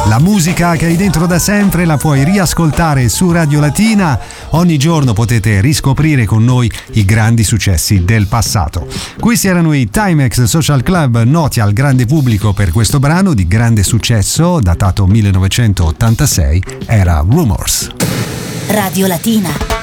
La musica che hai dentro da sempre la puoi riascoltare su Radio Latina. Ogni giorno potete riscoprire con noi i grandi successi del passato. Questi erano i Timex Social Club, noti al grande pubblico per questo brano di grande successo, datato 1986, era Rumors. Radio Latina.